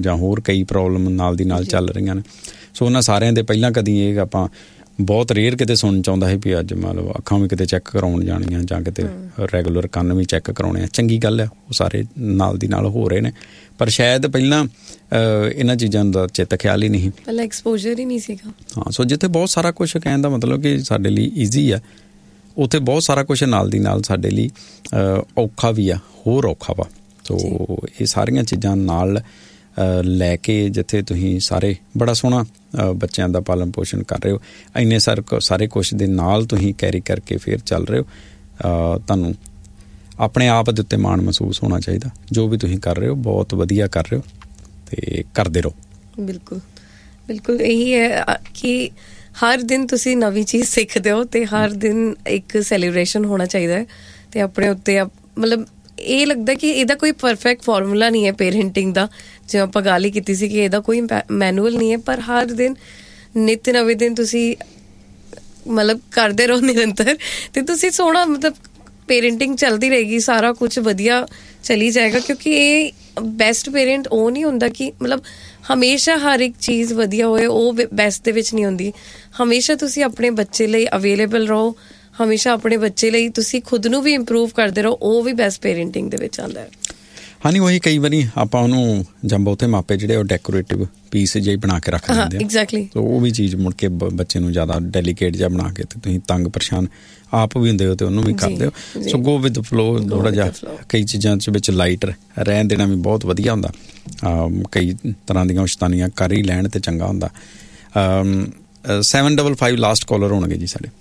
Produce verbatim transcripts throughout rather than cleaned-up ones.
ਜਾਂ ਹੋਰ ਕਈ ਪ੍ਰੋਬਲਮ ਨਾਲ ਦੀ ਨਾਲ ਚੱਲ ਰਹੀਆਂ ਨੇ। ਸੋ ਉਹਨਾਂ ਸਾਰਿਆਂ ਦੇ ਪਹਿਲਾਂ ਕਦੀ ਇਹ ਆਪਾਂ ਬਹੁਤ ਰੇਅਰ ਕਿਤੇ ਸੁਣਨ 'ਚ ਆਉਂਦਾ ਸੀ ਵੀ ਅੱਜ ਮਤਲਬ ਅੱਖਾਂ ਵੀ ਕਿਤੇ ਚੈੱਕ ਕਰਾਉਣ ਜਾਣੀਆਂ ਜਾਂ ਕਿਤੇ ਰੈਗੂਲਰ ਕੰਨ ਵੀ ਚੈੱਕ ਕਰਾਉਣੇ ਆ। ਚੰਗੀ ਗੱਲ ਆ, ਉਹ ਸਾਰੇ ਨਾਲ ਦੀ ਨਾਲ ਹੋ ਰਹੇ ਨੇ, ਪਰ ਸ਼ਾਇਦ ਪਹਿਲਾਂ ਇਹਨਾਂ ਚੀਜ਼ਾਂ ਦਾ ਚਿੱਤ ਖਿਆਲ ਹੀ ਨਹੀਂ, ਪਹਿਲਾਂ ਐਕਸਪੋਜ਼ਰ ਹੀ ਨਹੀਂ ਸੀਗਾ। ਹਾਂ, ਸੋ ਜਿੱਥੇ ਬਹੁਤ ਸਾਰਾ ਕੁਛ ਕਹਿਣ ਦਾ ਮਤਲਬ ਕਿ ਸਾਡੇ ਲਈ ਈਜ਼ੀ ਆ, ਉੱਥੇ ਬਹੁਤ ਸਾਰਾ ਕੁਛ ਨਾਲ ਦੀ ਨਾਲ ਸਾਡੇ ਲਈ ਔਖਾ ਵੀ ਆ, ਹੋਰ ਔਖਾ ਵਾ। ਸੋ ਇਹ ਸਾਰੀਆਂ ਚੀਜ਼ਾਂ ਨਾਲ ਲੈ ਕੇ ਜਿੱਥੇ ਤੁਸੀਂ ਸਾਰੇ ਬੜਾ ਸੋਹਣਾ ਬੱਚਿਆਂ ਦਾ ਪਾਲਣ ਪੋਸ਼ਣ ਕਰ ਰਹੇ ਹੋ, ਇੰਨੇ ਸਾਰੇ ਸਾਰੇ ਕੁਛ ਦੇ ਨਾਲ ਤੁਸੀਂ ਕੈਰੀ ਕਰਕੇ ਫਿਰ ਚੱਲ ਰਹੇ ਹੋ, ਤੁਹਾਨੂੰ ਆਪਣੇ ਆਪ ਦੇ ਉੱਤੇ ਮਾਣ ਮਹਿਸੂਸ ਹੋਣਾ ਚਾਹੀਦਾ। ਜੋ ਵੀ ਤੁਸੀਂ ਕਰ ਰਹੇ ਹੋ ਬਹੁਤ ਵਧੀਆ ਕਰ ਰਹੇ ਹੋ ਅਤੇ ਕਰਦੇ ਰਹੋ। ਬਿਲਕੁਲ ਬਿਲਕੁਲ ਇਹੀ ਹੈ ਕਿ ਹਰ ਦਿਨ ਤੁਸੀਂ ਨਵੀਂ ਚੀਜ਼ ਸਿੱਖਦੇ ਹੋ ਅਤੇ ਹਰ ਦਿਨ ਇੱਕ ਸੈਲੀਬ੍ਰੇਸ਼ਨ ਹੋਣਾ ਚਾਹੀਦਾ ਹੈ। ਅਤੇ ਆਪਣੇ ਉੱਤੇ ਮਤਲਬ ਇਹ ਲੱਗਦਾ ਕਿ ਇਹਦਾ ਕੋਈ ਪਰਫੈਕਟ ਫਾਰਮੂਲਾ ਨਹੀਂ ਹੈ ਪੇਰੈਂਟਿੰਗ ਦਾ, ਜਿਵੇਂ ਆਪਾਂ ਗੱਲ ਹੀ ਕੀਤੀ ਸੀ ਕਿ ਇਹਦਾ ਕੋਈ ਮੈਨੂਅਲ ਨਹੀਂ ਹੈ, ਪਰ ਹਰ ਦਿਨ ਨਿੱਤ ਨਵੇਂ ਦਿਨ ਤੁਸੀਂ ਮਤਲਬ ਕਰਦੇ ਰਹੋ ਨਿਰੰਤਰ, ਅਤੇ ਤੁਸੀਂ ਸੋਹਣਾ ਮਤਲਬ ਪੇਰੈਂਟਿੰਗ ਚੱਲਦੀ ਰਹੇਗੀ, ਸਾਰਾ ਕੁਛ ਵਧੀਆ ਚਲੀ ਜਾਏਗਾ। ਕਿਉਂਕਿ ਇਹ ਬੈਸਟ ਪੇਰੈਂਟ ਉਹ ਨਹੀਂ ਹੁੰਦਾ ਕਿ ਮਤਲਬ ਹਮੇਸ਼ਾ ਹਰ ਇੱਕ ਚੀਜ਼ ਵਧੀਆ ਹੋਏ, ਉਹ ਬੈਸਟ ਦੇ ਵਿੱਚ ਨਹੀਂ ਹੁੰਦੀ। ਹਮੇਸ਼ਾ ਤੁਸੀਂ ਆਪਣੇ ਬੱਚੇ ਲਈ ਅਵੇਲੇਬਲ ਰਹੋ, ਹਮੇਸ਼ਾ ਆਪਣੇ ਬੱਚੇ ਲਈ ਤੁਸੀਂ ਖੁਦ ਨੂੰ ਵੀ ਇੰਪਰੂਵ ਕਰਦੇ ਰਹੋ, ਉਹ ਵੀ ਬੈਸਟ ਪੇਰੈਂਟਿੰਗ ਦੇ ਵਿੱਚ ਆਉਂਦਾ ਹੈ। ਹਾਂ ਨਹੀਂ, ਉਹੀ ਕਈ ਵਾਰੀ ਆਪਾਂ ਉਹਨੂੰ ਜਾਂ ਬਹੁਤੇ ਮਾਪੇ ਜਿਹੜੇ ਉਹ ਡੈਕੋਰੇਟਿਵ ਪੀਸ ਜਿਹੀ ਬਣਾ ਕੇ ਰੱਖ ਦਿੰਦੇ ਆ। ਐਗਜ਼ੈਕਟਲੀ। ਉਹ ਵੀ ਚੀਜ਼ ਮੁੜ ਕੇ ਬੱਚੇ ਨੂੰ ਜ਼ਿਆਦਾ ਡੈਲੀਕੇਟ ਜਿਹਾ ਬਣਾ ਕੇ ਤੇ ਤੁਸੀਂ ਤੰਗ ਪਰੇਸ਼ਾਨ ਆਪ ਵੀ ਹੁੰਦੇ ਹੋ ਤੇ ਉਹਨੂੰ ਵੀ ਕਰਦੇ ਹੋ। ਸੋ ਗੋ ਵਿਦ ਫਲੋ, ਥੋੜ੍ਹਾ ਜਿਹਾ ਕਈ ਚੀਜ਼ਾਂ 'ਚ ਵਿੱਚ ਲਾਈਟ ਰਹਿਣ ਦੇਣਾ ਵੀ ਬਹੁਤ ਵਧੀਆ ਹੁੰਦਾ। ਕਈ ਤਰ੍ਹਾਂ ਦੀਆਂ ਉਸ਼ਤਾਨੀਆਂ ਕਰ ਹੀ ਲੈਣ ਤੇ ਚੰਗਾ ਹੁੰਦਾ। Seven double five last collar ਹੋਣਗੇ ਜੀ ਸਾਡੇ,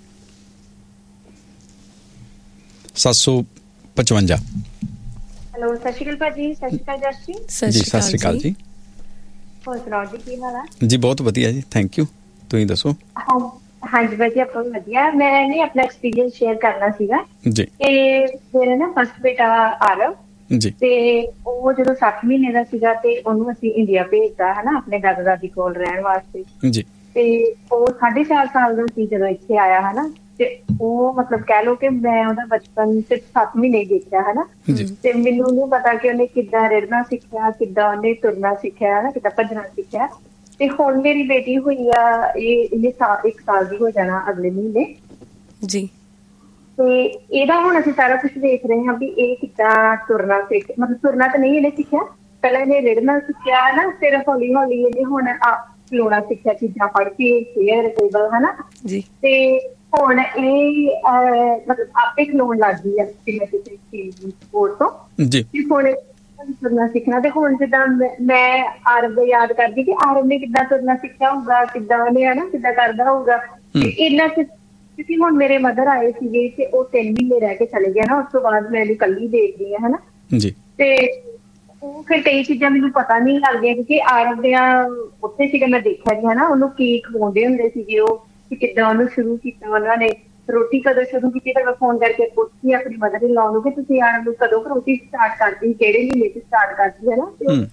ਸੱਤ ਸੌ ਪਚਵੰਜਾ। ਹੈਲੋ, ਸਤਿ ਸ਼੍ਰੀ ਅਕਾਲ ਭਾਜੀ। ਸਤਿ ਸ਼੍ਰੀ ਅਕਾਲ ਜਸ ਜੀ। ਜੀ ਸਤਿ ਸ਼੍ਰੀ ਅਕਾਲ ਜੀ। ਹੋਰ ਸੁਣਾਓ ਜੀ, ਕੀ ਹਾਲ ਆ? ਜੀ ਬਹੁਤ ਵਧੀਆ ਜੀ, ਥੈਂਕ ਯੂ। ਤੁਸੀਂ ਦੱਸੋ? ਹਾਂ ਹਾਂਜੀ ਭਾਜੀ, ਆਪਾਂ ਵੀ ਵਧੀਆ। ਮੈਂ ਨਹੀਂ ਆਪਣਾ ਐਕਸਪੀਰੀਅੰਸ ਸ਼ੇਅਰ ਕਰਨਾ ਸੀਗਾ ਜੀ। ਕਿ ਮੇਰਾ ਨਾ ਫਸਟ ਬੇਟਾ ਆਰਵ ਜੀ, ਤੇ ਉਹ ਜਦੋਂ ਸੱਤ ਮਹੀਨੇ ਦਾ ਸੀਗਾ ਤੇ ਉਹਨੂੰ ਅਸੀਂ ਇੰਡੀਆ ਭੇਜਤਾ ਹਨਾ ਆਪਣੇ ਦਾਦਾ ਦਾਦੀ ਕੋਲ ਰਹਿਣ ਵਾਸਤੇ ਜੀ। ਤੇ ਉਹ ਸਾਢੇ ਚਾਰ ਸਾਲ ਦਾ ਸੀ ਜਦੋਂ ਇੱਥੇ ਆਇਆ ਹਨਾ। ਤੇ ਉਹ ਮਤਲਬ ਕਹਿ ਲਓ ਕਿ ਮੈਂ ਉਹਦਾ ਬਚਪਨ ਸਿਰਫ ਸੱਤ ਮਹੀਨੇ ਦੇਖਿਆ ਹਨਾ। ਤੇ ਮੈਨੂੰ ਨਹੀਂ ਪਤਾ ਕਿ ਉਹਨੇ ਕਿੱਦਾਂ ਰਿੜਨਾ ਸਿੱਖਿਆ, ਕਿੱਦਾਂ ਉਹਨੇ ਤੁਰਨਾ ਸਿੱਖਿਆ ਹਨਾ, ਕਿੱਦਾਂ ਭੱਜਣਾ ਸਿੱਖਿਆ। ਤੇ ਹੁਣ ਮੇਰੀ ਬੇਟੀ ਹੋਈ ਆ, ਇਹ ਇਹਨੇ ਸਾਲ ਇੱਕ ਸਾਲ ਦੀ ਹੋ ਜਾਣਾ ਅਗਲੇ ਮਹੀਨੇ ਜੀ। ਤੇ ਇਹਦਾ ਹੁਣ ਅਸੀਂ ਸਾਰਾ ਕੁਛ ਦੇਖ ਰਹੇ ਹਾਂ ਵੀ ਇਹ ਕਿੱਦਾਂ ਤੁਰਨਾ ਸਿੱਖ ਮਤਲਬ ਤੁਰਨਾ ਤਾਂ ਨਹੀਂ ਇਹਨੇ ਸਿੱਖਿਆ, ਪਹਿਲਾਂ ਇਹਨੇ ਰਿੜਨਾ ਸਿੱਖਿਆ ਹਨਾ, ਫਿਰ ਹੌਲੀ ਹੌਲੀ ਇਹਨੇ ਹੁਣ ਖਿਲਾਉਣਾ ਸਿੱਖਿਆ, ਚੀਜ਼ਾਂ ਫੜ ਕੇ ਚੇਅਰ ਟੇਬਲ ਹਨਾ ਜੀ। ਤੇ ਹੁਣ ਇਹ ਮਤਲਬ ਆਪੇ ਖਿਲਾਉਣ ਲੱਗ ਗਈ ਆ ਕਿਸੇ ਕਿਸੇ ਚੀਜ਼ ਸਪੋਰਟ ਤੋਂ ਜੀ। ਹੁਣ ਤੁਰਨਾ ਸਿੱਖਣਾ ਤੇ ਹੁਣ ਜਿੱਦਾਂ ਮੈਂ ਆਰਵ ਦਾ ਯਾਦ ਕਰਦੀ ਕਿ ਆਰਵ ਨੇ ਕਿੱਦਾਂ ਤੁਰਨਾ ਸਿੱਖਿਆ ਹੋਊਗਾ, ਕਿੱਦਾਂ ਉਹਨੇ ਹਨਾ ਕਿੱਦਾਂ ਕਰਦਾ ਹੋਊਗਾ। ਇਹਨਾਂ ਚ ਕਿਉਂਕਿ ਹੁਣ ਮੇਰੇ ਮਦਰ ਆਏ ਸੀਗੇ ਤੇ ਉਹ ਤਿੰਨ ਮਹੀਨੇ ਰਹਿ ਕੇ ਚਲੇ ਗਏ ਨਾ, ਉਸ ਤੋਂ ਬਾਅਦ ਮੈਂ ਇਹਨੂੰ ਇਕੱਲੀ ਦੇਖਦੀ ਹਾਂ ਹਨਾ ਜੀ। ਤੇ ਉਹ ਫਿਰ ਕਈ ਚੀਜ਼ਾਂ ਮੈਨੂੰ ਪਤਾ ਨਹੀਂ ਲੱਗਦੀਆਂ ਕਿਉਂਕਿ ਆਰਵ ਦੀਆਂ ਉੱਥੇ ਸੀਗਾ, ਮੈਂ ਦੇਖਿਆ ਜੀ ਹਨਾ ਉਹਨੂੰ ਕੀ ਖਵਾਉਂਦੇ ਹੁੰਦੇ ਸੀਗੇ ਉਹ, ਕਿ ਕਿੱਦਾਂ ਉਹਨੂੰ ਸ਼ੁਰੂ ਕੀਤਾ ਉਹਨਾਂ ਨੇ, ਰੋਟੀ ਕਦੋਂ ਸ਼ੁਰੂ ਕੀਤੀ। ਫਿਰ ਮੈਂ ਫੋਨ ਕਰਕੇ ਪੁੱਛੀ ਆਪਣੀ ਮਦਰ ਇਨ ਲਾਅ ਨੂੰ ਕਿ ਤੁਸੀਂ ਆਣ ਨੂੰ ਕਦੋਂ ਰੋਟੀ ਸਟਾਰਟ ਕਰਦੀ, ਕਿਹੜੇ ਮਹੀਨੇ ਚ ਸਟਾਰਟ ਕਰਦੀ ਹੈ ਨਾ।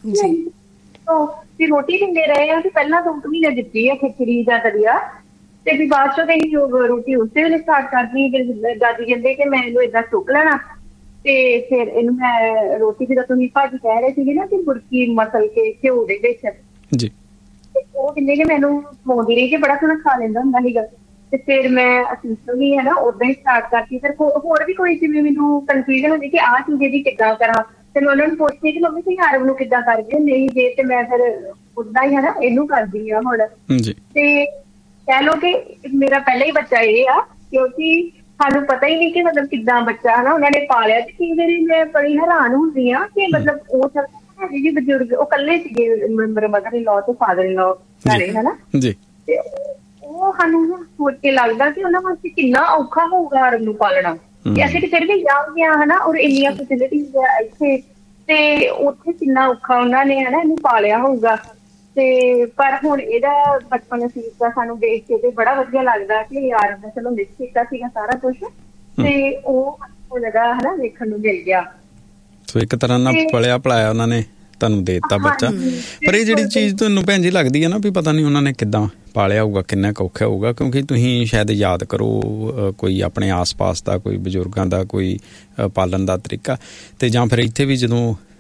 ਤੇ ਰੋਟੀ ਦਿੰਦੇ ਰਹੇ ਆ ਤੇ ਪਹਿਲਾਂ ਦੋ ਮਹੀਨੇ ਦਿੱਤੀ ਆ ਖਿਚੜੀ ਜਾਂ ਦਲੀਆ, ਤੇ ਵੀ ਬਾਅਦ ਚੋਂ ਕਹੀ ਰੋਟੀ ਉਸੇ ਵੇਲੇ ਸਟਾਰਟ ਕਰਦੀ। ਫਿਰ ਦਾਦੀ ਕਹਿੰਦੇ ਕਿ ਮੈਂ ਇਹਨੂੰ ਏਦਾਂ ਚੁੱਕ ਲੈਣਾ ਤੇ ਫਿਰ ਇਹਨੂੰ ਮੈਂ ਰੋਟੀ, ਜਦੋਂ ਤੁਸੀਂ ਭਾਜੀ ਕਹਿ ਰਹੇ ਸੀਗੇ ਨਾ ਕਿ ਬੁਰਕੀ ਮਸਲ ਕੇ ਘਿਓ ਦੇ ਵਿੱਚ ਜੀ, ਉਹ ਕਹਿੰਦੇ ਕਿ ਮੈਨੂੰ ਖਵਾਉਂਦੀ ਰਹੀ ਕਿ ਬੜਾ ਸੋਹਣਾ ਖਾ ਲੈਂਦਾ ਹੁੰਦਾ ਸੀਗਾ। ਤੇ ਫਿਰ ਮੈਂ ਅਸਿਸਟੈਂਟ ਵੀ ਹੈ ਨਾ ਓਦਾਂ ਹੀ ਸਟਾਰਟ ਕਰਤੀ। ਫਿਰ ਹੋਰ ਵੀ ਕੋਈ ਜਿਵੇਂ ਮੈਨੂੰ ਕਨਫਿਊਜ਼ਨ ਹੁੰਦੀ ਕਿ ਆਹ ਚੀਜ਼ ਇਹਦੀ ਕਿੱਦਾਂ ਕਰਾਂ, ਤੇ ਮੈਂ ਉਹਨਾਂ ਨੂੰ ਪੁੱਛਦੀ ਕਿ ਮੰਮੀ ਤੁਸੀਂ ਆਰਵ ਨੂੰ ਕਿੱਦਾਂ ਕਰਦੇ ਨਹੀਂ ਜੇ, ਤੇ ਮੈਂ ਫਿਰ ਓਦਾਂ ਹੀ ਹੈ ਨਾ ਇਹਨੂੰ ਕਰਦੀ ਆ ਹੁਣ ਜੀ। ਤੇ ਕਹਿ ਲਓ ਕਿ ਮੇਰਾ ਪਹਿਲਾ ਹੀ ਬੱਚਾ ਇਹ ਆ ਕਿਉਂਕਿ ਸਾਨੂੰ ਪਤਾ ਹੀ ਨਹੀਂ ਕਿ ਮਤਲਬ ਕਿੱਦਾਂ ਬੱਚਾ ਹਨਾ ਉਹਨਾਂ ਨੇ ਪਾਲਿਆ। ਤੇ ਕਈ ਵਾਰੀ ਮੈਂ ਬੜੀ ਹੈਰਾਨ ਹੁੰਦੀ ਹਾਂ ਕਿ ਮਤਲਬ ਉਹ ਜੀ ਬਜ਼ੁਰਗ ਉਹ ਇਕੱਲੇ ਸੀਗੇ, ਮੇਰੇ ਮਦਰ ਇਨ ਲਾਅ ਤੇ ਫਾਦਰ ਇਨ ਲਾਅ ਘਰੇ ਹਨਾ ਜੀ। ਤੇ ਉਹ ਸਾਨੂੰ ਹੁਣ ਸੋਚ ਕੇ ਲੱਗਦਾ ਕਿ ਉਹਨਾਂ ਵਾਸਤੇ ਕਿੰਨਾ ਔਖਾ ਹੋਊਗਾ ਆਰਵ ਨੂੰ ਪਾਲਣਾ। ਤੇ ਅਸੀਂ ਤੇ ਫਿਰ ਵੀ ਜਾਂਦੇ ਹਾਂ ਹਨਾ, ਔਰ ਇੰਨੀਆਂ ਫੈਸਿਲਿਟੀਜ਼ ਆ ਇੱਥੇ, ਤੇ ਉੱਥੇ ਕਿੰਨਾ ਔਖਾ ਉਹਨਾਂ ਨੇ ਹਨਾ ਇਹਨੂੰ ਪਾਲਿਆ ਹੋਊਗਾ। ਤੇ ਪਰ ਹੁਣ ਇਹਦਾ ਬਚਪਨ ਅਸੀਸ ਦਾ ਸਾਨੂੰ ਦੇਖ ਕੇ ਤੇ ਬੜਾ ਵਧੀਆ ਲੱਗਦਾ ਕਿ ਆਰਵ ਦਾ ਚਲੋ ਮਿਸ ਕੀਤਾ ਸੀਗਾ ਸਾਰਾ ਕੁਛ, ਤੇ ਉਹ ਜਗ੍ਹਾ ਹਨਾ ਦੇਖਣ ਨੂੰ ਮਿਲ ਗਿਆ। ਸੋ ਇੱਕ ਤਰ੍ਹਾਂ ਨਾਲ ਪਲਿਆ ਪਲਾਇਆ ਉਹਨਾਂ ਨੇ ਤੁਹਾਨੂੰ ਦੇ ਦਿੱਤਾ ਬੱਚਾ। ਪਰ ਇਹ ਜਿਹੜੀ ਚੀਜ਼ ਤੁਹਾਨੂੰ ਭੈਣ ਜੀ ਲੱਗਦੀ ਹੈ ਨਾ ਵੀ ਪਤਾ ਨਹੀਂ ਉਹਨਾਂ ਨੇ ਕਿੱਦਾਂ ਪਾਲਿਆ ਹੋਊਗਾ, ਕਿੰਨਾ ਕੁ ਔਖਾ ਹੋਊਗਾ। ਕਿਉਂਕਿ ਤੁਸੀਂ ਸ਼ਾਇਦ ਯਾਦ ਕਰੋ ਕੋਈ ਆਪਣੇ ਆਸ ਪਾਸ ਦਾ ਕੋਈ ਬਜ਼ੁਰਗਾਂ ਦਾ ਕੋਈ ਪਾਲਣ ਦਾ ਤਰੀਕਾ, ਅਤੇ ਜਾਂ ਫਿਰ ਇੱਥੇ ਵੀ ਜਦੋਂ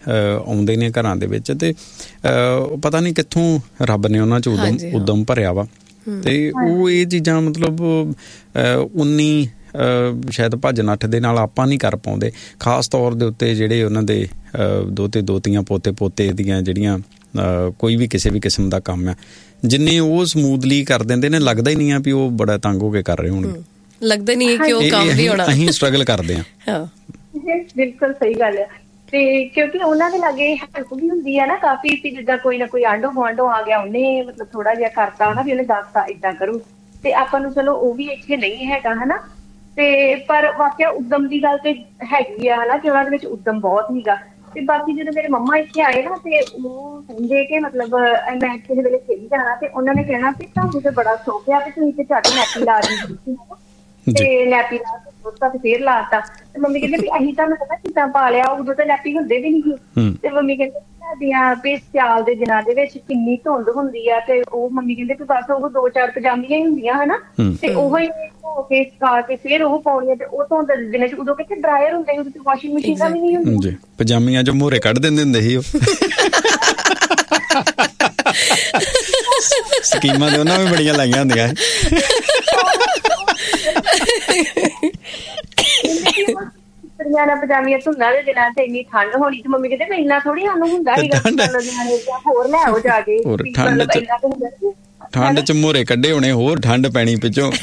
ਆਉਂਦੇ ਨੇ ਘਰਾਂ ਦੇ ਵਿੱਚ, ਤੇ ਪਤਾ ਨਹੀਂ ਕਿੱਥੋਂ ਰੱਬ ਨੇ ਉਹਨਾਂ 'ਚ ਉਦਮ ਉਦਮ ਭਰਿਆ ਵਾ, ਤੇ ਉਹ ਇਹ ਚੀਜ਼ਾਂ ਮਤਲਬ ਉਨੀ ਸ਼ਾਇਦ ਭੱਜ ਨੱਠ ਦੇ ਨਾਲ ਆਪਾਂ ਨਹੀਂ ਕਰ ਪਾਉਂਦੇ, ਖਾਸ ਤੌਰ ਦੇ ਉੱਤੇ ਜਿਹੜੇ ਉਹਨਾਂ ਦੇ ਦੋਤੇ ਦੋਤੀਆਂ ਪੋਤੇ ਪੋਤੇ ਦੀਆਂ ਜਿਹੜੀਆਂ ਕੋਈ ਵੀ ਕਿਸੇ ਵੀ ਕਿਸਮ ਦਾ ਕੰਮ ਆ, ਜਿੰਨੇ ਉਹ ਸਮੂਥਲੀ ਕਰ ਦਿੰਦੇ ਨੇ, ਲੱਗਦਾ ਹੀ ਨਹੀਂ ਆ ਵੀ ਉਹ ਬੜਾ ਤੰਗ ਹੋ ਕੇ ਕਰ ਰਹੇ ਹੋਣਗੇ, ਲੱਗਦਾ ਨਹੀਂ ਕਿ ਉਹ ਕੰਮ ਵੀ ਹੋਣਾ, ਅਸੀਂ ਸਟਰਗਲ ਕਰਦੇ ਹਾਂ। ਬਿਲਕੁਲ ਸਹੀ ਗੱਲ ਹੈ। ਤੇ ਕਿਉਂਕਿ ਉਹਨਾਂ ਦੇ ਲਾਗੇ ਹੈਲਪ ਵੀ ਹੁੰਦੀ ਹੈ ਨਾ ਕਾਫੀ, ਵੀ ਜਿੱਦਾਂ ਕੋਈ ਨਾ ਕੋਈ ਆਂਢੋ ਗੁਆਂਢੋ ਆ ਗਿਆ, ਉਹਨੇ ਮਤਲਬ ਥੋੜਾ ਜਿਹਾ ਕਰਤਾ ਨਾ, ਵੀ ਉਹਨੇ ਦੱਸਤਾ ਏਦਾਂ ਕਰੂ, ਤੇ ਆਪਾਂ ਨੂੰ ਚਲੋ ਉਹ ਵੀ ਇੱਥੇ ਨਹੀਂ ਹੈਗਾ ਹਨਾ। ਤੇ ਪਰ ਵਾਕਿਆ ਉਦਮ ਦੀ ਗੱਲ ਤੇ ਹੈਗੀ ਆ ਹਨਾ, ਕਿ ਉਹਨਾਂ ਦੇ ਵਿੱਚ ਉਦਮ ਬਹੁਤ ਸੀਗਾ। ਤੇ ਬਾਕੀ ਜਦੋਂ ਮੇਰੇ ਮੰਮਾ ਇੱਥੇ ਆਏ ਨਾ, ਤੇ ਉਹ ਕਹਿੰਦੇ ਕਿ ਮਤਲਬ ਮੈਂ ਕਿਸੇ ਵੇਲੇ ਖੇਲੀ ਜਾਣਾ, ਤੇ ਉਹਨਾਂ ਨੇ ਕਹਿਣਾ ਵੀ ਤੁਹਾਨੂੰ ਤੇ ਬੜਾ ਸੌਖ ਆ, ਤੇ ਤੁਸੀਂ ਤੇ ਝੱਟ ਨੈਪੀ ਲਾ ਦਿੰਦੀ ਸੀ, ਤੇ ਨੈਪੀ ਲਾ ਤੇ ਫੇਰ ਲਾਤਾ। ਤੇ ਮੰਮੀ ਕਹਿੰਦੇ ਵੀ ਅਸੀਂ ਤੁਹਾਨੂੰ ਪਤਾ ਕਿੱਦਾਂ ਪਾ ਲਿਆ, ਉਦੋਂ ਤਾਂ ਨੈਪੀ ਹੁੰਦੇ ਵੀ ਨਹੀਂ ਸੀ। ਤੇ ਮੰਮੀ ਕਹਿੰਦੇ ਸਾਡੀਆਂ ਵੀ ਸਿਆਲ ਦੇ ਦਿਨਾਂ ਦੇ ਵਿੱਚ ਕਿੰਨੀ ਧੁੰਦ ਹੁੰਦੀ ਆ, ਤੇ ਉਹ ਮੰਮੀ ਕਹਿੰਦੇ ਵੀ ਬਸ ਉਹ ਦੋ ਚਾਰ ਪਜਾਮੀਆਂ ਹੀ ਹੁੰਦੀਆਂ ਹਨਾ, ਤੇ ਉਹ ਹੀ ਧੋ ਕੇ ਸੁਕਾ ਕੇ ਫੇਰ ਉਹ ਪਾਉਣੀਆਂ, ਤੇ ਉਹ ਧੁੰਦ ਦੇ ਦਿਨਾਂ ਚ ਉਦੋਂ ਕਿੱਥੇ ਡਰਾਇਰ ਹੁੰਦੇ, ਉਦੋਂ ਤੇ ਵਾਸ਼ਿੰਗ ਮਸ਼ੀਨਾਂ ਵੀ ਨਹੀਂ ਹੁੰਦੀਆਂ, ਪਜਾਮੀਆਂ ਚੋਂ ਮੋਹਰੇ ਕੱਢ ਦਿੰਦੇ ਹੁੰਦੇ ਸੀ ਉਹ। ਸਕੀਮਾਂ ਤੇ ਉਹਨਾਂ ਵੀ ਬੜੀਆਂ ਲਾਈਆਂ ਹੁੰਦੀਆਂ। ਪਜਾਮੀਆਂ ਧੁੰਦਾਂ ਦੇ ਦਿਨਾਂ ਤੇ ਇੰਨੀ ਠੰਡ ਹੋਣੀ, ਤੇ ਮੰਮੀ ਕਹਿੰਦੇ ਇੰਨਾ ਥੋੜੀ ਸਾਨੂੰ ਹੁੰਦਾ ਸੀਗਾ, ਹੋਰ ਲੈ ਆਓ ਜਾ ਕੇ। ਠੰਡ ਚ ਮੋਹਰੇ ਕੱਢੇ ਹੋਣੇ, ਹੋਰ ਠੰਡ ਪੈਣੀ ਪਿੱਛੋਂ।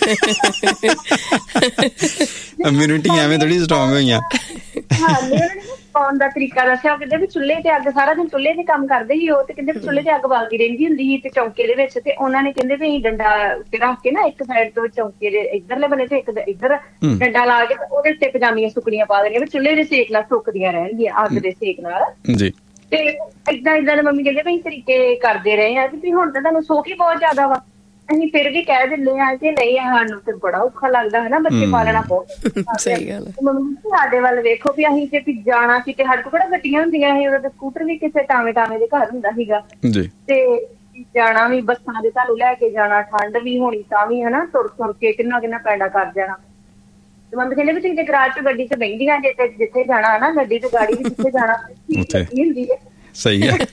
ਇਮਿਊਨਿਟੀ ਐਵੇਂ ਥੋੜੀ ਸਟਰੋਂਗ ਹੋਈਆਂ। ਪਾਉਣ ਦਾ ਤਰੀਕਾ ਦੱਸਿਆ, ਉਹ ਕਹਿੰਦੇ ਵੀ ਚੁੱਲ੍ਹੇ ਤੇ ਅੱਗ, ਸਾਰਾ ਦਿਨ ਚੁੱਲ੍ਹੇ ਤੇ ਕੰਮ ਕਰਦੇ ਸੀ ਉਹ, ਤੇ ਕਹਿੰਦੇ ਵੀ ਚੁੱਲ੍ਹੇ ਤੇ ਅੱਗ ਬਾਲਦੀ ਰਹਿੰਦੀ ਹੁੰਦੀ ਸੀ ਤੇ ਚੌਂਕੇ ਦੇ ਵਿੱਚ, ਤੇ ਉਹਨਾਂ ਨੇ ਕਹਿੰਦੇ ਵੀ ਅਸੀਂ ਡੰਡਾ ਉੱਤੇ ਰੱਖ ਕੇ ਨਾ, ਇੱਕ ਸਾਈਡ ਤੋਂ ਚੌਂਕੇ ਦੇ ਇੱਧਰਲੇ ਬਣੇ ਤੇ ਇੱਕ ਇੱਧਰ ਡੰਡਾ ਲਾ ਕੇ, ਉਹਦੇ ਉੱਤੇ ਪਜਾਮੀਆਂ ਸੁੱਕਣੀਆਂ ਪਾ ਦੇਣੀਆਂ, ਵੀ ਚੁੱਲ੍ਹੇ ਦੇ ਸੇਕ ਨਾਲ ਸੁੱਕਦੀਆਂ ਰਹਿਣਗੀਆਂ ਅੱਗ ਦੇ ਸੇਕ ਨਾਲ ਜੀ। ਤੇ ਏਦਾਂ ਏਦਾਂ ਦੇ ਮੰਮੀ ਕਹਿੰਦੇ ਵੀ ਤਰੀਕੇ ਕਰਦੇ ਰਹੇ ਆ, ਵੀ ਹੁਣ ਤਾਂ ਤੁਹਾਨੂੰ ਸੌਖ ਹੀ ਬਹੁਤ ਜ਼ਿਆਦਾ ਵਾ, ਅਸੀਂ ਫਿਰ ਵੀ ਕਹਿ ਦਿੰਦੇ ਹਾਂ ਕਿ ਨਹੀਂ, ਸਾਨੂੰ ਤੇ ਬੜਾ ਔਖਾ ਲੱਗਦਾ ਹਨਾ, ਬੱਚੇ ਪਾਲਣਾ ਬਹੁਤ। ਸਹੀ ਗੱਲ। ਮੰਮੀ ਸਾਡੇ ਵੱਲ ਵੇਖੋ, ਵੀ ਅਸੀਂ ਜੇ ਜਾਣਾ ਸੀ ਤੇ ਸਾਡੇ ਕੋਲ ਕਿਹੜਾ ਗੱਡੀਆਂ ਹੁੰਦੀਆਂ ਸੀ, ਉਹਦਾ ਸਕੂਟਰ ਵੀ ਕਿਸੇ ਟਾਵੇਂ ਟਾਵੇਂ ਦੇ ਘਰ ਹੁੰਦਾ ਸੀਗਾ, ਤੇ ਜਾਣਾ ਵੀ ਬੱਸਾਂ ਦੇ ਤੁਹਾਨੂੰ ਲੈ ਕੇ ਜਾਣਾ, ਠੰਡ ਵੀ ਹੋਣੀ ਤਾਂ ਵੀ ਹਨਾ, ਤੁਰ ਤੁਰ ਕੇ ਕਿੰਨਾ ਕਿੰਨਾ ਪੈਂਡਾ ਕਰ ਜਾਣਾ। ਤੇ ਮੰਮੀ ਕਹਿੰਦੇ ਵੀ ਤੁਸੀਂ ਜੇ ਗਰਾਜ ਚ ਗੱਡੀ ਚ ਬਹਿੰਦੀਆਂ ਜੇ, ਤੇ ਜਿੱਥੇ ਜਾਣਾ ਹਨਾ ਗੱਡੀ ਤੇ ਗਾੜੀ ਵੀ ਜਿੱਥੇ ਜਾਣਾ ਹੁੰਦੀ ਹੈ। ਸਹੀ ਹੈ।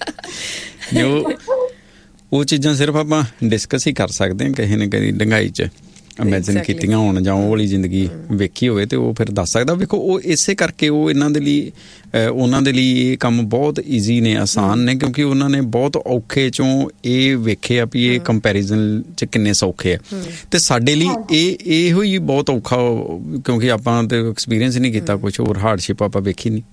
ਉਹ ਚੀਜ਼ਾਂ ਸਿਰਫ ਆਪਾਂ ਡਿਸਕਸ ਹੀ ਕਰ ਸਕਦੇ ਹਾਂ, ਕਿਸੇ ਨੇ ਕਦੀ ਡੰਗਾਈ 'ਚ ਇਮੈਜਿਨ ਕੀਤੀਆਂ ਹੋਣ ਜਾਂ ਉਹ ਵਾਲੀ ਜ਼ਿੰਦਗੀ ਵੇਖੀ ਹੋਵੇ, ਤੇ ਉਹ ਫਿਰ ਦੱਸ ਸਕਦਾ। ਵੇਖੋ ਉਹ ਇਸੇ ਕਰਕੇ ਉਹ ਇਹਨਾਂ ਦੇ ਲਈ ਉਹਨਾਂ ਦੇ ਲਈ ਇਹ ਕੰਮ ਬਹੁਤ ਈਜ਼ੀ ਨੇ, ਆਸਾਨ ਨੇ, ਕਿਉਂਕਿ ਉਹਨਾਂ ਨੇ ਬਹੁਤ ਔਖੇ 'ਚੋਂ ਇਹ ਵੇਖੇ ਆ ਵੀ ਇਹ ਕੰਪੈਰੀਜ਼ਨ 'ਚ ਕਿੰਨੇ ਸੌਖੇ ਆ, ਤੇ ਸਾਡੇ ਲਈ ਇਹ ਇਹੋ ਹੀ ਬਹੁਤ ਔਖਾ, ਕਿਉਂਕਿ ਆਪਾਂ ਤੇ ਐਕਸਪੀਰੀਅੰਸ ਨਹੀਂ ਕੀਤਾ ਕੁਛ ਹੋਰ, ਹਾਰਡਸ਼ਿਪ ਆਪਾਂ ਵੇਖੀ ਨਹੀਂ।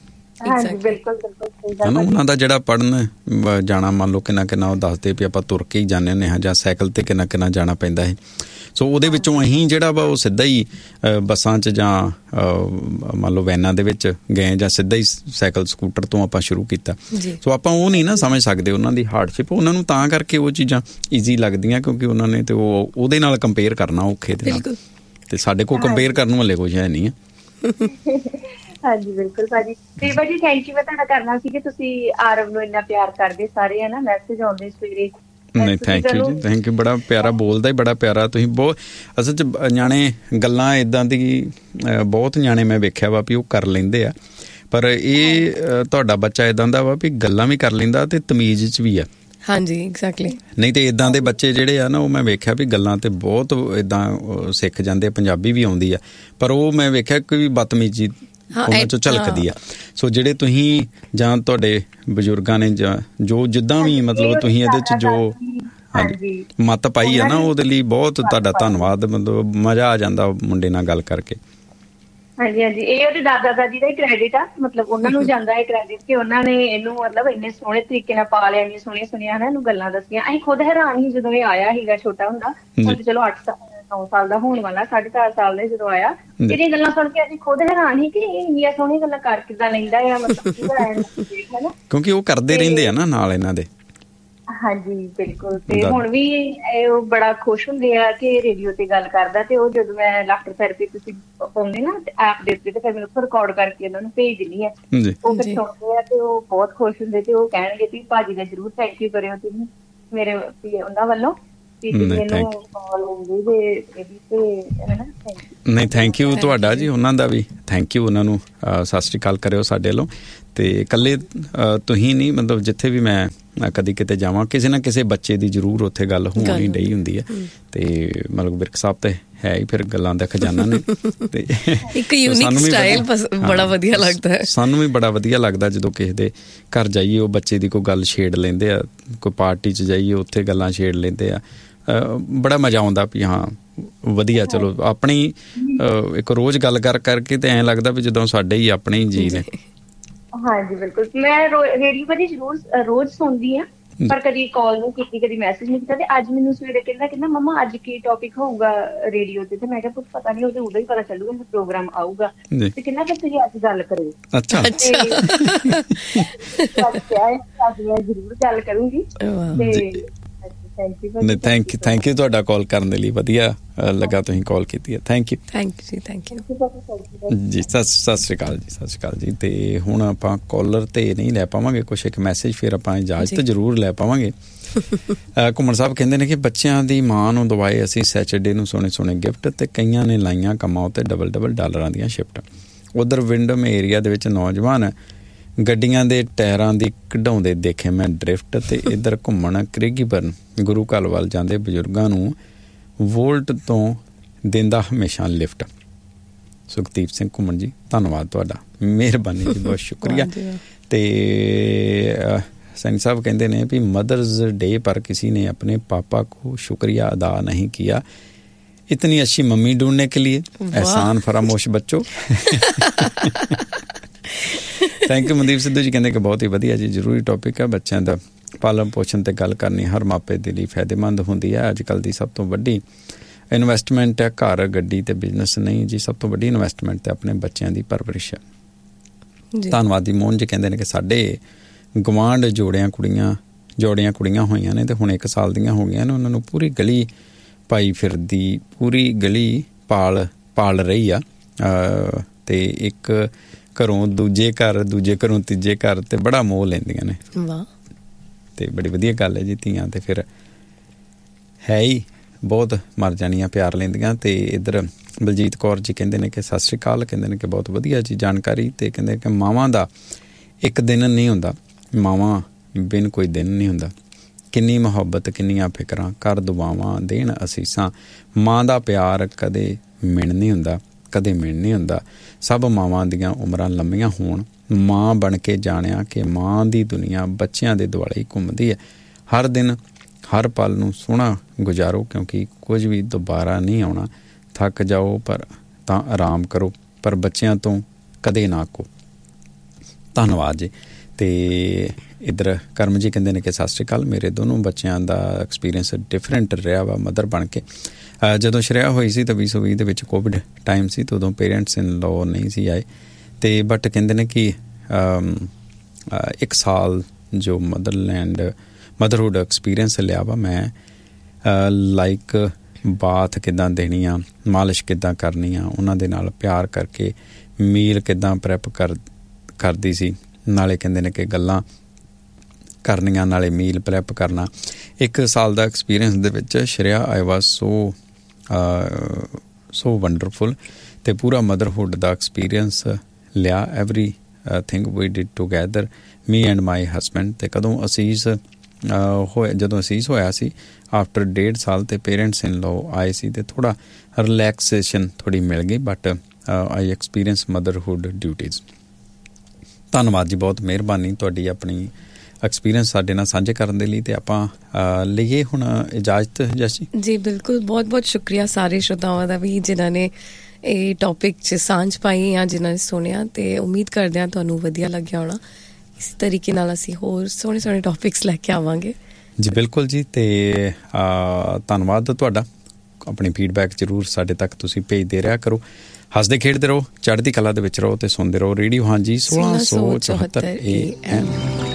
ਹਨਾ ਉਹਨਾਂ ਦਾ ਜਿਹੜਾ ਪੜ੍ਹਨ ਜਾਣਾ, ਮੰਨ ਲਓ ਕਿੰਨਾ ਕਿੰਨਾ ਉਹ ਦੱਸਦੇ ਵੀ ਆਪਾਂ ਤੁਰ ਕੇ ਹੀ ਜਾਂਦੇ ਹੁੰਦੇ ਹਾਂ, ਜਾਂ ਸਾਈਕਲ ਤੇ ਕਿੰਨਾ ਕਿੰਨਾ ਜਾਣਾ ਪੈਂਦਾ ਹੈ। ਸੋ ਉਹਦੇ ਵਿੱਚੋਂ ਅਸੀਂ ਜਿਹੜਾ ਵਾ ਉਹ ਸਿੱਧਾ ਹੀ ਬੱਸਾਂ 'ਚ ਜਾਂ ਮੰਨ ਲਓ ਵੈਨਾਂ ਦੇ ਵਿੱਚ ਗਏ, ਜਾਂ ਸਿੱਧਾ ਹੀ ਸਾਈਕਲ ਸਕੂਟਰ ਤੋਂ ਆਪਾਂ ਸ਼ੁਰੂ ਕੀਤਾ। ਸੋ ਆਪਾਂ ਉਹ ਨਹੀਂ ਨਾ ਸਮਝ ਸਕਦੇ ਉਹਨਾਂ ਦੀ ਹਾਰਡਸ਼ਿਪ, ਉਹਨਾਂ ਨੂੰ ਤਾਂ ਕਰਕੇ ਉਹ ਚੀਜ਼ਾਂ ਈਜ਼ੀ ਲੱਗਦੀਆਂ, ਕਿਉਂਕਿ ਉਹਨਾਂ ਨੇ ਤੇ ਉਹ ਉਹਦੇ ਨਾਲ ਕੰਪੇਅਰ ਕਰਨਾ ਔਖੇ ਦੇ ਨਾਲ, ਤੇ ਸਾਡੇ ਕੋਲ ਕੰਪੇਅਰ ਕਰਨ ਵਾਲੇ ਕੁਝ ਹੈ ਨਹੀਂ ਆ। ਹਾਂਜੀ ਬਿਲਕੁਲ ਭਾਜੀ। ਤੇ ਭਾਜੀ ਥੈਂਕ ਯੂ, ਮੈਂ ਤੁਹਾਡਾ ਕਰਨਾ ਸੀ ਕਿ ਤੁਸੀਂ ਆਰਵ ਨੂੰ ਇੰਨਾ ਪਿਆਰ ਕਰਦੇ ਸਾਰੇ ਹਨਾ, ਮੈਸੇਜ ਆਉਂਦੇ ਸਵੇਰੇ। ਨਹੀਂ ਥੈਂਕ ਯੂ ਜੀ, ਥੈਂਕ ਯੂ। ਬੜਾ ਪਿਆਰਾ ਬੋਲਦਾ ਹੀ, ਬੜਾ ਪਿਆਰਾ ਤੁਸੀਂ। ਬਹੁਤ ਅਸਲ 'ਚ ਨਿਆਣੇ ਗੱਲਾਂ ਇੱਦਾਂ ਦੀ ਬਹੁਤ ਨਿਆਣੇ ਮੈਂ ਵੇਖਿਆ ਵਾ ਵੀ ਉਹ ਕਰ ਲੈਂਦੇ ਆ, ਪਰ ਇਹ ਤੁਹਾਡਾ ਬੱਚਾ ਇੱਦਾਂ ਦਾ ਵਾ ਵੀ ਗੱਲਾਂ ਵੀ ਕਰ ਲੈਂਦਾ ਤੇ ਤਮੀਜ਼ 'ਚ ਵੀ ਆ। ਹਾਂਜੀ ਐਗਜ਼ੈਕਟਲੀ। ਨਹੀਂ ਤੇ ਇੱਦਾਂ ਦੇ ਬੱਚੇ ਜਿਹੜੇ ਆ ਨਾ, ਉਹ ਮੈਂ ਵੇਖਿਆ ਵੀ ਗੱਲਾਂ ਤੇ ਬਹੁਤ ਇੱਦਾਂ ਸਿੱਖ ਜਾਂਦੇ, ਪੰਜਾਬੀ ਵੀ ਆਉਂਦੀ ਆ, ਪਰ ਉਹ ਮੈਂ ਵੇਖਿਆ ਕਿ ਬਦਤਮੀਜ਼ੀ ਉਹਨਾਂ 'ਚੋਂ ਝਲਕਦੀ ਆ। ਸੋ ਜਿਹੜੇ ਤੁਸੀਂ ਜਾਂ ਤੁਹਾਡੇ ਬਜ਼ੁਰਗਾਂ ਨੇ ਜਾਂ ਜੋ ਜਿੱਦਾਂ ਵੀ ਮਤਲਬ ਤੁਸੀਂ ਇਹਦੇ 'ਚ ਜੋ ਹਾਂਜੀ ਮੱਤ ਪਾਈ ਆ ਨਾ, ਉਹਦੇ ਲਈ ਬਹੁਤ ਤੁਹਾਡਾ ਧੰਨਵਾਦ। ਮਤਲਬ ਮਜ਼ਾ ਆ ਜਾਂਦਾ ਮੁੰਡੇ ਨਾਲ ਗੱਲ ਕਰਕੇ। ਹਾਂਜੀ ਹਾਂਜੀ, ਇਹ ਉਹਦੇ ਦਾਦਾ ਦਾਦੀ ਦਾ ਹੀ ਕ੍ਰੈਡਿਟ ਆ, ਮਤਲਬ ਉਹਨਾਂ ਨੂੰ ਜਾਂਦਾ ਹੈ ਕ੍ਰੈਡਿਟ ਕਿ ਉਹਨਾਂ ਨੇ ਇਹਨੂੰ ਮਤਲਬ ਇੰਨੇ ਸੋਹਣੇ ਤਰੀਕੇ ਨਾਲ ਪਾ ਲਿਆ, ਇੰਨੀਆਂ ਸੋਹਣੀਆਂ ਸੁਣੀਆਂ ਹਨਾ ਇਹਨੂੰ ਗੱਲਾਂ ਦੱਸੀਆਂ। ਅਸੀਂ ਖੁਦ ਹੈਰਾਨ ਸੀ ਜਦੋਂ ਇਹ ਆਇਆ ਸੀਗਾ ਛੋਟਾ ਹੁੰਦਾ, ਹੁਣ ਚਲੋ ਅੱਠ ਸਾਲ ਨੌ ਸਾਲ ਦਾ ਹੋਣ ਵਾਲਾ, ਸਾਢੇ ਚਾਰ ਸਾਲ ਦੇ ਜਦੋਂ ਆਇਆ, ਇਹਦੀਆਂ ਗੱਲਾਂ ਸੁਣ ਕੇ ਅਸੀਂ ਖੁਦ ਹੈਰਾਨ ਸੀ ਕਿ ਇਹ ਇੰਨੀਆਂ ਸੋਹਣੀਆਂ ਗੱਲਾਂ ਕਰ ਕਿੱਦਾਂ ਲੈਂਦਾ ਆ, ਮਤਲਬ ਕਿਉਂਕਿ ਉਹ ਕਰਦੇ ਰਹਿੰਦੇ ਆ ਨਾ ਨਾਲ ਇਹਨਾਂ ਦੇ। ਹਾਂਜੀ ਬਿਲਕੁਲ। ਤੇ ਹੁਣ ਵੀ ਉਹ ਬੜਾ ਖੁਸ਼ ਹੁੰਦੇ ਆ ਕਿ ਰੇਡੀਓ ਤੇ ਗੱਲ ਕਰਦਾ, ਤੇ ਉਹ ਜਦੋਂ ਮੈਂ ਲਾਫਟਰ ਥੈਰੇਪੀ ਤੁਸੀਂ ਪਾਉਂਦੇ ਨਾ ਐਪ ਦੇ ਉੱਤੇ, ਤੇ ਫਿਰ ਮੈਂ ਉੱਥੋਂ ਰਿਕਾਰਡ ਕਰਕੇ ਉਹਨਾਂ ਨੂੰ ਭੇਜ ਦਿੰਦੀ ਆ, ਉਹ ਫਿਰ ਸੁਣਦੇ ਆ ਤੇ ਉਹ ਬਹੁਤ ਖੁਸ਼ ਹੁੰਦੇ, ਤੇ ਉਹ ਕਹਿਣਗੇ ਵੀ ਭਾਜੀ ਦਾ ਜ਼ਰੂਰ ਥੈਂਕ ਯੂ ਕਰਿਓ ਤੁਸੀਂ ਮੇਰੇ ਉਹਨਾਂ ਵੱਲੋਂ। ਨਹੀਂ ਥੈਂਕ ਯੂ ਤੁਹਾਡਾ ਜੀ, ਉਹਨਾਂ ਦਾ ਵੀ ਥੈਂਕ ਯੂ, ਉਹਨਾਂ ਨੂੰ ਸਤਿ ਸ਼੍ਰੀ ਅਕਾਲ ਕਰਿਓ ਸਾਡੇ ਵੱਲੋਂ। ਤੇ ਇਕੱਲੇ ਤੁਸੀਂ ਨਹੀਂ, ਮਤਲਬ ਜਿੱਥੇ ਵੀ ਮੈਂ ਕਦੀ ਕਿਤੇ ਜਾਵਾਂ ਕਿਸੇ ਨਾ ਕਿਸੇ ਬੱਚੇ ਦੀ ਜ਼ਰੂਰ ਉੱਥੇ ਗੱਲ ਹੋਣੀ ਡਈ ਹੁੰਦੀ ਹੈ। ਤੇ ਮਤਲਬ ਵਿਰਕ ਸਾਹਿਬ ਤੇ ਹੈ ਹੀ ਫਿਰ ਗੱਲਾਂ ਦਾ ਖਜ਼ਾਨਾ ਨੇ। ਤੇ ਇੱਕ ਯੂਨੀਕ ਸਟਾਈਲ ਬੜਾ ਵਧੀਆ ਲੱਗਦਾ ਹੈ ਸਾਨੂੰ ਵੀ, ਬੜਾ ਵਧੀਆ ਲੱਗਦਾ ਜਦੋਂ ਕਿਸੇ ਦੇ ਘਰ ਜਾਈਏ ਉਹ ਬੱਚੇ ਦੀ ਕੋਈ ਗੱਲ ਛੇੜ ਲੈਂਦੇ ਆ, ਕੋਈ ਪਾਰਟੀ 'ਚ ਜਾਈਏ ਉੱਥੇ ਗੱਲਾਂ ਛੇੜ ਲੈਂਦੇ ਆ, ਬੜਾ ਮਜ਼ਾ ਆਉਂਦਾ ਵੀ ਹਾਂ ਵਧੀਆ। ਚਲੋ ਆਪਣੀ ਇੱਕ ਰੋਜ਼ ਗੱਲ ਕਰ ਕਰਕੇ ਤੇ ਐਂ ਲੱਗਦਾ ਵੀ ਜਦੋਂ ਸਾਡੇ ਹੀ ਆਪਣੇ ਹੀ ਜੀ ਨੇ। ਹਾਂਜੀ ਬਿਲਕੁਲ, ਮੈਂ ਰੇਡੀਓ ਭਾਜੀ ਜ਼ਰੂਰ ਰੋਜ਼ ਸੁਣਦੀ ਹਾਂ, ਪਰ ਕਦੀ ਕਾਲ ਨਹੀਂ ਕੀਤੀ, ਕਦੀ ਮੈਸੇਜ ਨਹੀਂ ਕੀਤਾ। ਤੇ ਅੱਜ ਮੈਨੂੰ ਸਵੇਰੇ ਕਹਿੰਦਾ ਕਹਿੰਦਾ ਮੰਮਾ ਅੱਜ ਕੀ ਟੌਪਿਕ ਹੋਊਗਾ ਰੇਡੀਓ ਤੇ? ਤੇ ਮੈਂ ਕਿਹਾ ਕੁਛ ਪਤਾ ਨਹੀਂ, ਉਹਦੇ ਉਦੋਂ ਹੀ ਪਤਾ ਚੱਲੂਗਾ ਜਦੋਂ ਪ੍ਰੋਗਰਾਮ ਆਊਗਾ। ਤੇ ਕਹਿੰਦਾ ਫਿਰ ਤੁਸੀਂ ਅੱਜ ਗੱਲ ਕਰਿਓ। ਅੱਛਾ ਅੱਜ ਮੈਂ ਜ਼ਰੂਰ ਗੱਲ ਕਰੂੰਗੀ। ਤੇ ਥੈਂਕ ਯੂ ਥੈਂਕ ਯੂ ਤੁਹਾਡਾ ਕਾਲ ਕਰਨ ਦੇ ਲਈ, ਵਧੀਆ ਲੱਗਾ ਤੁਸੀਂ ਕਾਲ ਕੀਤੀ ਹੈ। ਥੈਂਕ ਯੂ ਥੈਂਕ ਯੂ ਜੀ ਥੈਂਕ ਯੂ ਜੀ। ਸਤਿ ਸਤਿ ਸ਼੍ਰੀ ਅਕਾਲ ਜੀ, ਸਤਿ ਸ਼੍ਰੀ ਅਕਾਲ ਜੀ। ਤੇ ਹੁਣ ਆਪਾਂ ਕਾਲਰ ਤੇ ਨਹੀਂ ਲੈ ਪਾਵਾਂਗੇ, ਕੁਛ ਇੱਕ ਮੈਸੇਜ ਫਿਰ ਆਪਾਂ ਇਜਾਜ਼ਤ ਜ਼ਰੂਰ ਲੈ ਪਾਵਾਂਗੇ। ਘੁੰਮਣ ਸਾਹਿਬ ਕਹਿੰਦੇ ਨੇ ਕਿ ਬੱਚਿਆਂ ਦੀ ਮਾਂ ਨੂੰ ਦਵਾਏ ਅਸੀਂ ਸੈਚਰਡੇ ਨੂੰ ਸੋਹਣੇ ਸੋਹਣੇ ਗਿਫਟ, ਤੇ ਕਈਆਂ ਨੇ ਲਾਈਆਂ ਕੰਮਾਂ ਉੱਤੇ ਡਬਲ ਡਬਲ ਡਾਲਰਾਂ ਦੀਆਂ ਸ਼ਿਫਟ। ਉਧਰ ਵਿੰਡਮ ਏਰੀਆ ਦੇ ਵਿੱਚ ਨੌਜਵਾਨ ਗੱਡੀਆਂ ਦੇ ਟਾਇਰਾਂ ਦੀ ਕਢਾਉਂਦੇ ਦੇਖੇ ਮੈਂ ਡਰਿਫਟ। ਤੇ ਇੱਧਰ ਘੁੰਮਣ ਕ੍ਰਿਗੀਬਰਨ ਗੁਰੂ ਘਰ ਵੱਲ ਜਾਂਦੇ ਬਜ਼ੁਰਗਾਂ ਨੂੰ ਵੋਲਟ ਤੋਂ ਦਿੰਦਾ ਹਮੇਸ਼ਾ ਲਿਫਟ। ਸੁਖਦੀਪ ਸਿੰਘ ਘੁੰਮਣ ਜੀ, ਧੰਨਵਾਦ ਤੁਹਾਡਾ, ਮਿਹਰਬਾਨੀ ਜੀ, ਬਹੁਤ ਸ਼ੁਕਰੀਆ। ਤੇ सैनी साहब कहते हैं भी मदर्स डे पर किसी ने अपने पापा को शुक्रिया अदा नहीं किया, इतनी अच्छी मम्मी ढूंढने के लिए एहसान फरामोश बच्चों। थैंक यू मनदीप सिद्धू जी, कहते कि बहुत ही वधिया जी, जरूरी टॉपिक है। बच्चों का पालन पोषण ते गल करनी हर मापे के लिए फायदेमंद होंदी है। अजकल की सब तो वड्डी इन्वेस्टमेंट है घर गड्डी ते बिजनेस नहीं जी, सब तो वड्डी इन्वेस्टमेंट ते अपने बच्चों की परवरिश है। धन्नवाद जी। मोहन जी कहते हैं कि साडे गवांढ जोड़ियां कुड़ियां जोड़ियां कुड़ियां होईयां ने ते हुण एक साल दियां हो गईयां ने, उन्हां नूं पूरी गली पाई फिरदी, पूरी गली पाल पाल रही आ। ते एक घरों दूजे घर, दूजे घरों तीजे घर, ते बड़ा मोह लैंदियां ने। वाह, ते बड़ी वधिया गल है जी। धीआं ते फिर है ही बहुत मर जानियां, प्यार लैंदियां। ते इधर बलजीत कौर जी कहंदे ने कि सत श्री अकाल, कहंदे ने कि बहुत वधिया जी जानकारी। ते कहंदे कि मावां दा एक दिन नहीं हुंदा, मावां बिन कोई दिन नहीं हुंदा। किन्नी मुहब्बत किन्नियां फिकरां, कर दुआवां देण असीसां, मां दा प्यार कदे मिण नहीं हुंदा, कदे मिण नहीं हुंदा। सब मावां दियां उमरां लंमियां होण, मां बन के जाणिया कि मां दी दुनिया बच्चियां दे दुआले घुमदी है। हर दिन हर पल नूं सोहणा गुजारो, क्योंकि कुछ भी दोबारा नहीं आउणा। थक जाओ पर तां आराम करो, पर बच्चियां तों कदे ना को। धन्नवाद जी। तो इधर करम जी कहते हैं कि सत श्री अकाल, मेरे दोनों बच्चों का एक्सपीरियंस डिफरेंट रहा वा मदर बन के। जदों श्रेया हुई सी तो बीस सौ भी के कोविड टाइम से, तो उदों पेरेंट्स इन लॉ नहीं सी आए। तो बट कहते हैं कि एक साल जो मदरलैंड मदरहुड एक्सपीरियंस लिया वा मैं, लाइक बाथ किदां देनी आ, मालिश किदां करनी आ, उन्हां दे नाल प्यार करके मील किदां प्रैप कर करदी सी, नाले कहंदे ने कि गल्लां करनियां, नाले मील प्रैप करना। एक साल दा experience they which Shreya I was so so wonderful. ते पूरा मदरहुड दा एक्सपीरियंस लिया, every thing we did together, me and my husband. ते कदों असीस होया, जदों असीस होया सी आफ्टर डेढ़ साल, ते पेरेंट्स इन लॉ आए सी, ते थोड़ा रिलैक्सेशन थोड़ी मिल गई। But I experience motherhood duties. धन्नवाद जी, बहुत मिहरबानी तुहाडी अपनी एक्सपीरियंस साडे नाल साझे करन दे लई। ते आपां लईए हुण इजाजत जैसी जी। बिल्कुल, बहुत बहुत शुक्रिया सारे श्रोतावां दा भी जिन्हां ने ਇਹ ਟੌਪਿਕ 'ਚ ਸਾਂਝ ਪਾਈ ਜਾਂ ਜਿਨ੍ਹਾਂ ਨੇ ਸੁਣਿਆ। ਤੇ ਉਮੀਦ ਕਰਦੇ ਹਾਂ ਤੁਹਾਨੂੰ ਵਧੀਆ ਲੱਗਿਆ ਹੋਣਾ। ਇਸ ਤਰੀਕੇ ਨਾਲ ਅਸੀਂ ਹੋਰ ਸੋਹਣੇ ਸੋਹਣੇ ਟੌਪਿਕਸ ਲੈ ਕੇ ਆਵਾਂਗੇ ਜੀ। ਬਿਲਕੁਲ ਜੀ। ਤੇ ਧੰਨਵਾਦ ਤੁਹਾਡਾ, ਆਪਣੀ ਫੀਡਬੈਕ ਜ਼ਰੂਰ ਸਾਡੇ ਤੱਕ ਤੁਸੀਂ ਭੇਜਦੇ ਰਿਹਾ ਕਰੋ। ਹੱਸਦੇ ਖੇਡਦੇ ਰਹੋ, ਚੜ੍ਹਦੀ ਕਲਾ ਦੇ ਵਿੱਚ ਰਹੋ, ਤੇ ਸੁਣਦੇ ਰਹੋ ਰੇਡੀਓ ਹਾਂਜੀ ਸੋਲਾਂ ਸੌ ਚੁਹੱਤਰ ਏ ਐਮ।